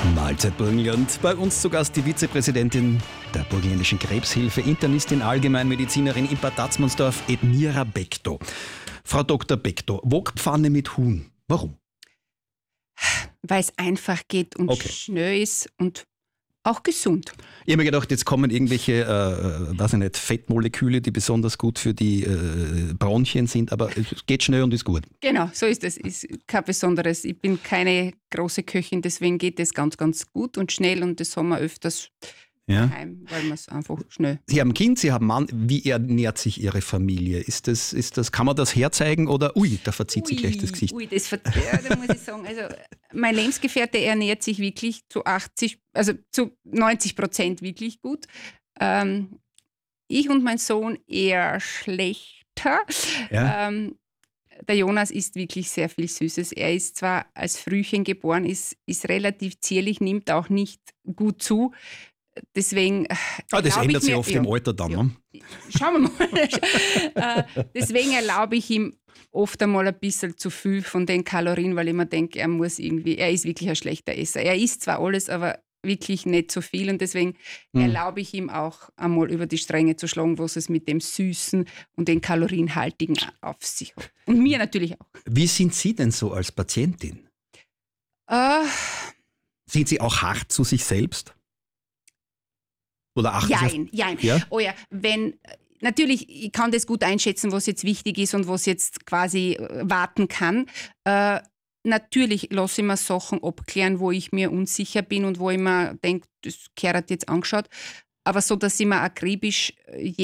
Mahlzeit Burgenland. Bei uns zu Gast die Vizepräsidentin der Burgenländischen Krebshilfe, Internistin, Allgemeinmedizinerin in Bad Tatzmannsdorf, Edmira Bekto. Frau Dr. Bekto, Wokpfanne mit Huhn. Warum? Weil es einfach geht und schnell ist und auch gesund. Ich habe mir gedacht, jetzt kommen irgendwelche, weiß ich nicht, Fettmoleküle, die besonders gut für die Bronchien sind, aber es geht schnell und ist gut. Genau, so ist es. Ist kein Besonderes. Ich bin keine große Köchin, deswegen geht es ganz, ganz gut und schnell und das haben wir öfters daheim, weil wir es einfach schnell. Sie haben ein Kind, Sie haben einen Mann. Wie ernährt sich Ihre Familie? Kann man das herzeigen oder da verzieht sich gleich das Gesicht? Da muss ich sagen, also mein Lebensgefährte ernährt sich wirklich zu 90% wirklich gut. Ich und mein Sohn eher schlechter. Ja. Der Jonas isst wirklich sehr viel Süßes. Er ist zwar als Frühchen geboren, ist relativ zierlich, nimmt auch nicht gut zu. Deswegen. Das ändert sich oft im Alter dann. Ja. Ne? Schauen wir mal. Deswegen erlaube ich ihm oft einmal ein bisschen zu viel von den Kalorien, weil ich mir denke, er ist wirklich ein schlechter Esser. Er isst zwar alles, aber wirklich nicht so viel und deswegen erlaube ich ihm auch einmal über die Stränge zu schlagen, was es mit dem Süßen und den Kalorienhaltigen auf sich hat. Und mir natürlich auch. Wie sind Sie denn so als Patientin? Sind Sie auch hart zu sich selbst? Oder Jein. Ja? Oh ja, natürlich, ich kann das gut einschätzen, was jetzt wichtig ist und was jetzt quasi warten kann. Natürlich lasse ich mir Sachen abklären, wo ich mir unsicher bin und wo ich mir denke, das gehört jetzt angeschaut. Aber so, dass ich mir akribisch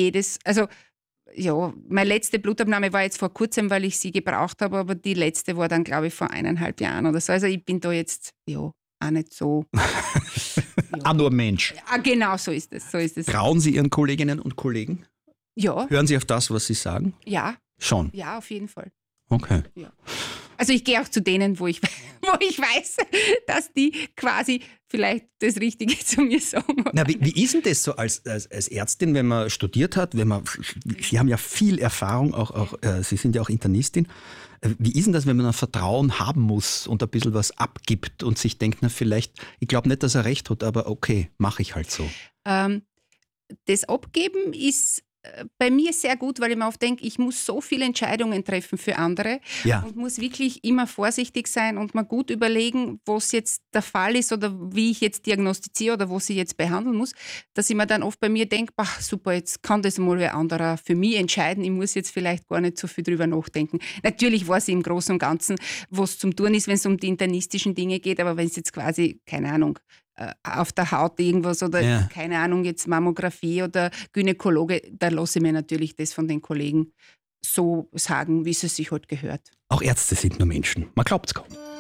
meine letzte Blutabnahme war jetzt vor kurzem, weil ich sie gebraucht habe, aber die letzte war dann, glaube ich, vor 1,5 Jahren oder so. Also ich bin da jetzt, auch nicht so. Auch nur Mensch. Ja, genau, so ist es. Trauen Sie Ihren Kolleginnen und Kollegen? Ja. Hören Sie auf das, was Sie sagen? Ja. Schon? Ja, auf jeden Fall. Okay. Ja. Also ich gehe auch zu denen, wo ich weiß, dass die quasi vielleicht das Richtige zu mir sagen. Na, wie ist denn das so als Ärztin, wenn man studiert hat? Sie haben ja viel Erfahrung, Sie sind ja auch Internistin. Wie ist denn das, wenn man ein Vertrauen haben muss und ein bisschen was abgibt und sich denkt, na vielleicht, ich glaube nicht, dass er recht hat, aber okay, mache ich halt so. Das Abgeben ist bei mir sehr gut, weil ich mir oft denke, ich muss so viele Entscheidungen treffen für andere und muss wirklich immer vorsichtig sein und mir gut überlegen, was jetzt der Fall ist oder wie ich jetzt diagnostiziere oder was ich jetzt behandeln muss, dass ich mir dann oft bei mir denke, super, jetzt kann das mal wer anderer für mich entscheiden, ich muss jetzt vielleicht gar nicht so viel drüber nachdenken. Natürlich weiß ich im Großen und Ganzen, was zum Tun ist, wenn es um die internistischen Dinge geht, aber wenn es jetzt quasi, keine Ahnung, auf der Haut irgendwas oder keine Ahnung, jetzt Mammographie oder Gynäkologe, da lasse ich mir natürlich das von den Kollegen so sagen, wie es sich halt gehört. Auch Ärzte sind nur Menschen, man glaubt es kaum.